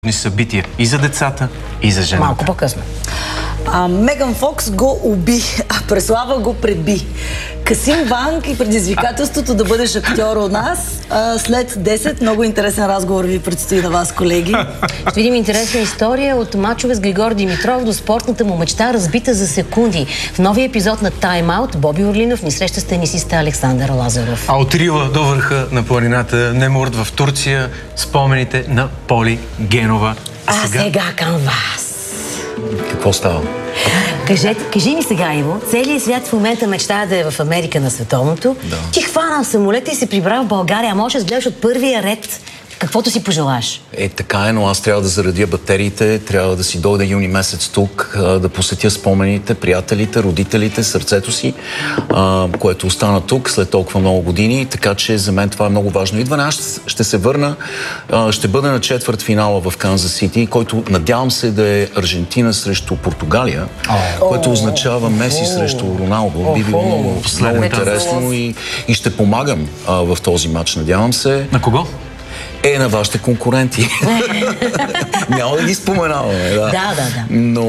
събития и за децата, и за жената. Малко по-късно. Меган Фокс го уби, а Преслава го преби. Касим Банк и предизвикателството да бъдеш актьор у нас. След 10 много интересен разговор ви предстои на вас, колеги. Ще видим интересна история от мачове с Григор Димитров до спортната му мечта, разбита за секунди. В новия епизод на Time Out Боби Орлинов ни среща с тенисиста Александър Лазаров. А от Рила до върха на планината Немурт в Турция спомените на Поли Генова. А сега към вас. Какво става? Кажи ми сега, Иво, целият свят в момента мечтае да е в Америка на световното. Да. Ти хвана в самолета и се прибра в България. Можеш да гледаш от първия ред каквото си пожелаш. Така е, но аз трябва да заредя батериите, трябва да си дойда юни месец тук, да посетя спомените, приятелите, родителите, сърцето си, което остана тук след толкова много години, така че за мен това е много важно. Идване, аз ще се върна, ще бъда на четвърт финала в Канзас Сити, който надявам се да е Аржентина срещу Португалия, което означава Меси срещу Роналдо. Би било много интересно и ще помагам в този матч, надявам се. На кого? На вашите конкуренти. Няма да ги споменаваме. Да. Но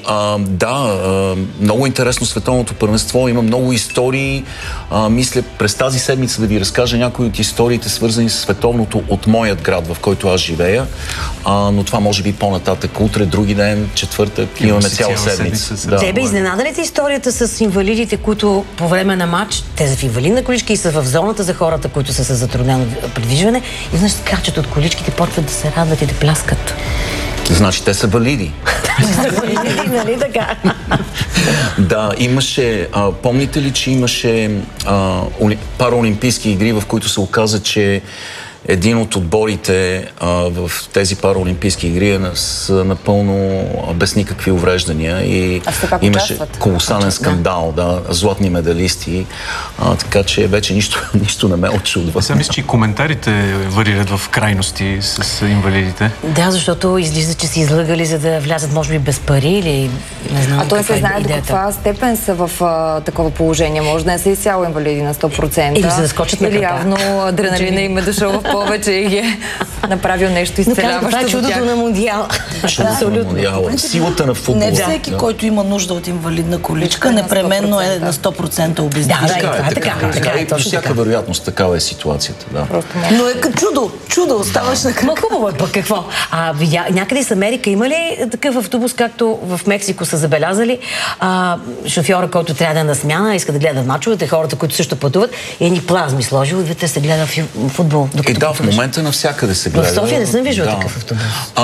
много интересно световното първенство. Има много истории. Мисля, през тази седмица да ви разкажа някои от историите, свързани с световното от моят град, в който аз живея. Но това може би по-нататък. Утре, други ден, четвъртък. Имаме цяла седмица. Тебе изненада ли те историята с инвалидите, които по време на матч, те са в инвалидна количка и са в зоната за хората, които са с затруднено придвижване, и знаеш, скачат от количките, почват да се радват и да пляскат. Значи те са валиди. Нали така? Да, имаше... помните ли, че имаше параолимпийски игри, в които се оказа, че един от отборите в тези параолимпийски игри е напълно без никакви увреждания и имаше колосален скандал, златни медалисти, така че вече нищо не ме очудва. Сега мисля, че и коментарите варират в крайности с инвалидите. Да, защото излиза, че си излъгали, за да влязат, може би, без пари или не знам. А той се знае до каква степен са в такова положение. Може да не са изцяло инвалиди на 100%. Или за да скочат на или явно адреналина им е дошъл в повече и е направил нещо изцеляващо. Но това е чудото на Мондиала. Абсолютно. Силата на футбола. Не всеки, който има нужда от инвалидна количка, непременно е на 100% обездвижен. Така и по всяка вероятност такава е ситуацията. Но е като чудо, оставаш на кръг. Ма хубаво е пък какво. Някъде с Америка има ли такъв автобус, както в Мексико са забелязали? Шофьора, който трябва да е на смяна, иска да гледа мачовете, хората, които също пътуват, и едни плазми сложил, двете се гледа футбол. В момента навсякъде се гледа. В София не съм виждала такъв автобус.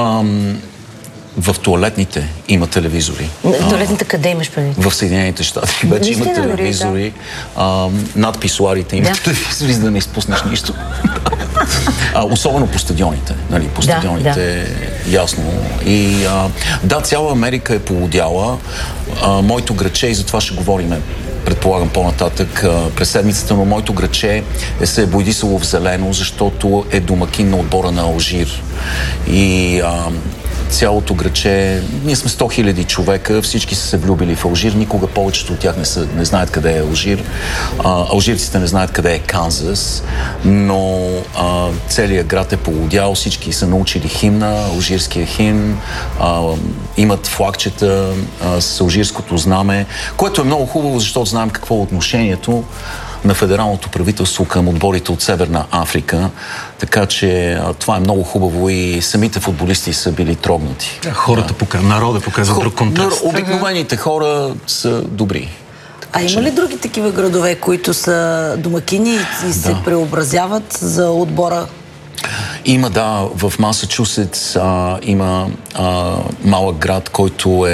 В туалетните има телевизори. Туалетните къде имаш предвид? В Съединените щати вече има телевизори. Над писуарите има телевизори, за да не изпуснеш нищо. Особено по стадионите. По стадионите, ясно. И цяла Америка е полудяла. Моето граче, и за това ще говорим, предполагам по-нататък през седмицата, но моето граче се е боядисало в зелено, защото е домакин на отбора на Алжир. И цялото граче, ние сме 100 000 човека, всички са се влюбили в Алжир, никога повечето от тях не знаят къде е Алжир. Алжирците не знаят къде е Канзас, но целият град е полудял, всички са научили химна, алжирския химн, имат флагчета с алжирското знаме, което е много хубаво, защото знаем какво е отношението на федералното правителство към отборите от Северна Африка. Така че това е много хубаво и самите футболисти са били трогнати. Хората народа показва друг контраст. Обикновените хора са добри. Има ли други такива градове, които са домакини и се преобразяват за отбора? Има, в Масачусетс има малък град, който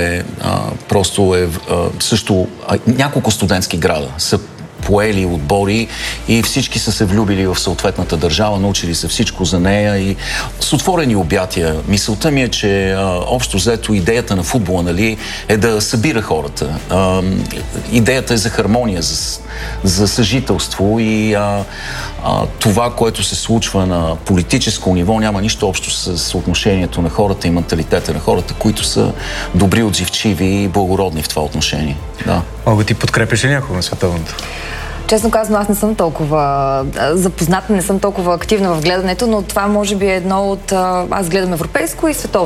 също няколко студентски града са поели отбори и всички са се влюбили в съответната държава, научили се всичко за нея и с отворени обятия. Мисълта ми е, че общо взето идеята на футбола, е да събира хората. Идеята е за хармония, за съжителство и това, което се случва на политическо ниво, няма нищо общо с отношението на хората и менталитета на хората, които са добри, отзивчиви и благородни в това отношение. Олга, ти подкрепиш ли някого на световното? Честно казано, аз не съм толкова запозната, не съм толкова активна в гледането, но това може би е едно от... Аз гледам европейско и световно.